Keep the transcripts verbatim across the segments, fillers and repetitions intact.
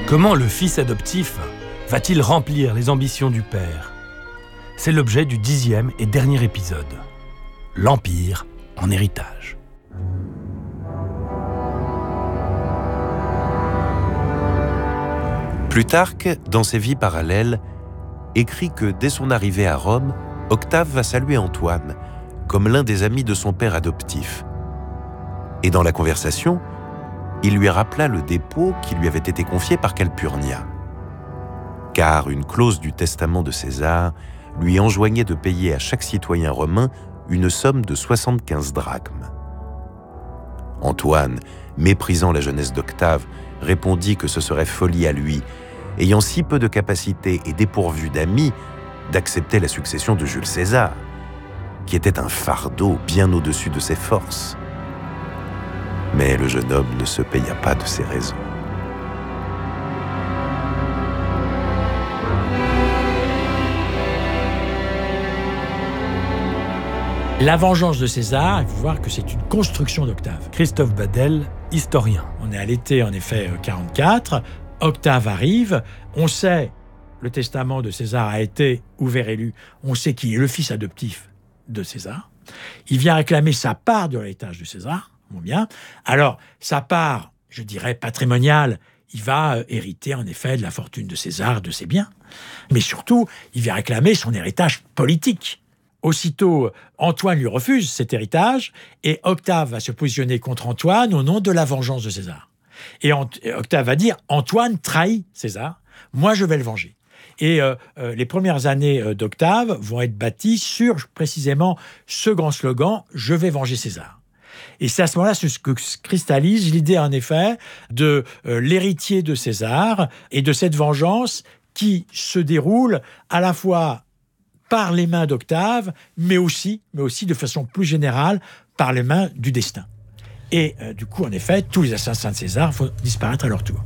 Comment le fils adoptif va-t-il remplir les ambitions du père ? C'est l'objet du dixième et dernier épisode. L'Empire en héritage. Plutarque, dans ses vies parallèles, écrit que dès son arrivée à Rome, Octave va saluer Antoine comme l'un des amis de son père adoptif. Et dans la conversation, il lui rappela le dépôt qui lui avait été confié par Calpurnia. Car une clause du testament de César lui enjoignait de payer à chaque citoyen romain une somme de soixante-quinze drachmes. Antoine, méprisant la jeunesse d'Octave, répondit que ce serait folie à lui, ayant si peu de capacité et dépourvu d'amis, d'accepter la succession de Jules César, qui était un fardeau bien au-dessus de ses forces. Mais le jeune homme ne se paya pas de ses raisons. La vengeance de César, il faut voir que c'est une construction d'Octave. Christophe Badel, historien. On est à l'été, en effet, quarante-quatre. Octave arrive. On sait, le testament de César a été ouvert et lu. On sait qui est le fils adoptif de César. Il vient réclamer sa part de l'héritage de César. Bon, bien. Alors, sa part, je dirais, patrimoniale, il va hériter, en effet, de la fortune de César, de ses biens. Mais surtout, il vient réclamer son héritage politique. Aussitôt, Antoine lui refuse cet héritage et Octave va se positionner contre Antoine au nom de la vengeance de César. Et Octave va dire « Antoine trahit César, moi je vais le venger ». Et euh, euh, les premières années d'Octave vont être bâties sur précisément ce grand slogan « Je vais venger César ». Et c'est à ce moment-là que se cristallise l'idée, en effet, de euh, l'héritier de César et de cette vengeance qui se déroule à la fois par les mains d'Octave, mais aussi, mais aussi de façon plus générale, par les mains du destin. Et euh, du coup, en effet, tous les assassins de César vont disparaître à leur tour.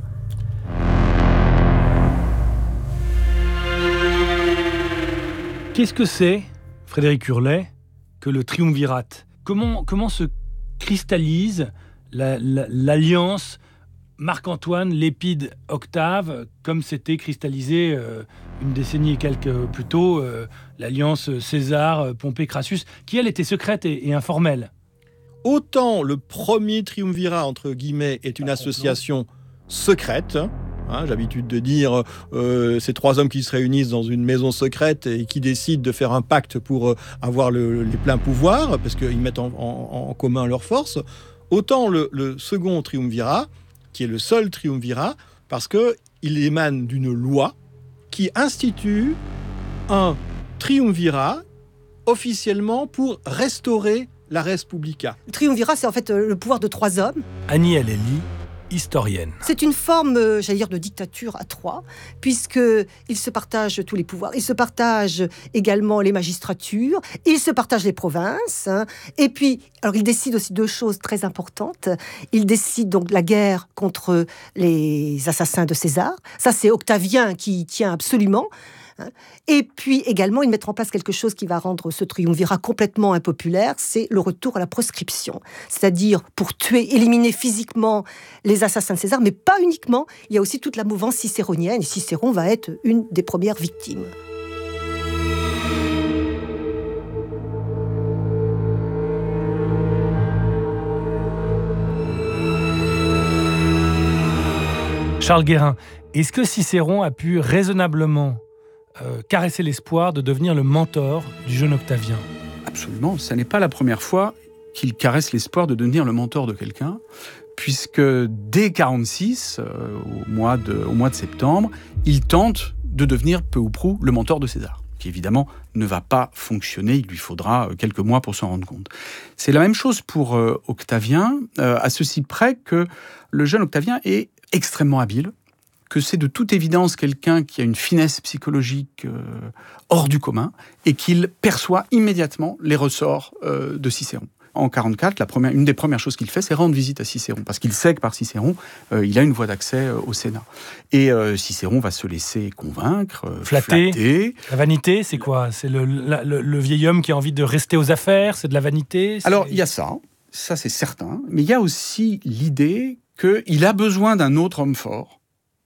Qu'est-ce que c'est, Frédéric Hurlet, que le triumvirate ? Comment, comment se cristallise la, la, l'alliance Marc-Antoine, Lépide, Octave, comme s'était cristallisé euh, une décennie et quelques plus tôt, euh, l'alliance César, Pompée, Crassus, qui elle était secrète et, et informelle. Autant le premier triumvirat, entre guillemets, est une association secrète. Hein, j'ai l'habitude de dire euh, ces trois hommes qui se réunissent dans une maison secrète et qui décident de faire un pacte pour euh, avoir le, les pleins pouvoirs, parce qu'ils mettent en, en, en commun leurs forces. Autant le, le second triumvirat, qui est le seul triumvirat, parce qu'il émane d'une loi qui institue un triumvirat officiellement pour restaurer la res publica. Le triumvirat, c'est en fait le pouvoir de trois hommes. Annie Eleli, historienne. C'est une forme, j'allais dire, de dictature à trois, puisqu'ils se partagent tous les pouvoirs. Ils se partagent également les magistratures, ils se partagent les provinces, hein. Et puis, alors ils décident aussi deux choses très importantes. Ils décident donc la guerre contre les assassins de César. Ça, c'est Octavien qui y tient absolument. Et puis également, ils mettent en place quelque chose qui va rendre ce triumvirat complètement impopulaire, c'est le retour à la proscription. C'est-à-dire pour tuer, éliminer physiquement les assassins de César, mais pas uniquement. Il y a aussi toute la mouvance cicéronienne, et Cicéron va être une des premières victimes. Charles Guérin, est-ce que Cicéron a pu raisonnablement Euh, caresser l'espoir de devenir le mentor du jeune Octavien? Absolument, ce n'est pas la première fois qu'il caresse l'espoir de devenir le mentor de quelqu'un, puisque dès quarante-six, euh, au, mois de, au mois de septembre, il tente de devenir peu ou prou le mentor de César, qui évidemment ne va pas fonctionner, il lui faudra quelques mois pour s'en rendre compte. C'est la même chose pour euh, Octavien, euh, à ceci près que le jeune Octavien est extrêmement habile, que c'est de toute évidence quelqu'un qui a une finesse psychologique euh, hors du commun et qu'il perçoit immédiatement les ressorts euh, de Cicéron. En quarante-quatre, la première, une des premières choses qu'il fait, c'est rendre visite à Cicéron, parce qu'il sait que par Cicéron, euh, il a une voie d'accès euh, au Sénat. Et euh, Cicéron va se laisser convaincre, euh, flatter. flatter. La vanité, c'est quoi ? C'est le, la, le, le vieil homme qui a envie de rester aux affaires ? C'est de la vanité ? C'est... Alors, il y a ça, ça c'est certain, mais il y a aussi l'idée qu'il a besoin d'un autre homme fort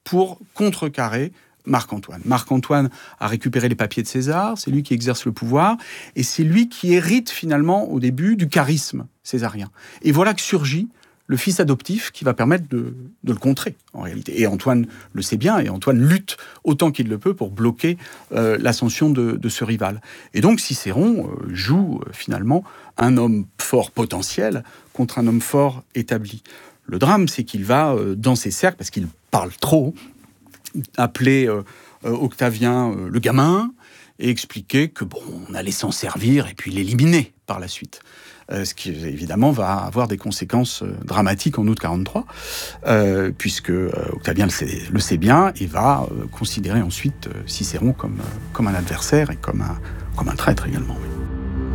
pour contrecarrer Marc-Antoine. Marc-Antoine a récupéré les papiers de César, c'est lui qui exerce le pouvoir, et c'est lui qui hérite finalement au début du charisme césarien. Et voilà que surgit le fils adoptif qui va permettre de, de le contrer, en réalité. Et Antoine le sait bien, et Antoine lutte autant qu'il le peut pour bloquer euh, l'ascension de, de ce rival. Et donc Cicéron euh, joue euh, finalement un homme fort potentiel contre un homme fort établi. Le drame, c'est qu'il va euh, dans ses cercles, parce qu'il parle trop, appeler euh, euh, Octavien euh, le gamin, et expliquer que bon, on allait s'en servir et puis l'éliminer par la suite. Euh, ce qui évidemment va avoir des conséquences euh, dramatiques en août quarante-trois, euh, puisque euh, Octavien le sait, le sait bien et va euh, considérer ensuite euh, Cicéron comme, euh, comme un adversaire et comme un, comme un traître également. Oui.